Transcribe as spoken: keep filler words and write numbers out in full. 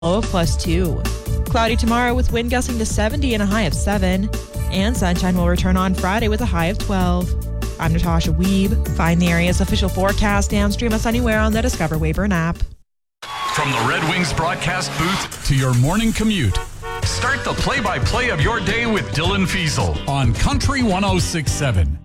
low of plus two. Cloudy tomorrow with wind gusting to seventy and a high of seven. And sunshine will return on Friday with a high of twelve. I'm Natasha Weeb. Find the area's official forecast downstream us anywhere on the Discover Weyburn app. From the Red Wings broadcast booth to your morning commute, start the play-by-play of your day with Dylan Fiesel on Country one oh six point seven.